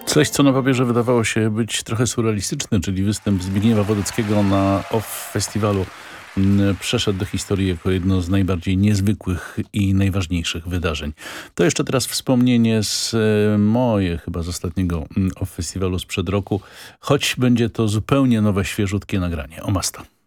Coś, co na papierze wydawało się być trochę surrealistyczne, czyli występ Zbigniewa Wodeckiego na OFF Festiwalu przeszedł do historii jako jedno z najbardziej niezwykłych i najważniejszych wydarzeń. To jeszcze teraz wspomnienie z moje chyba z ostatniego OFF Festiwalu sprzed roku, choć będzie to zupełnie nowe, świeżutkie nagranie. Omasta.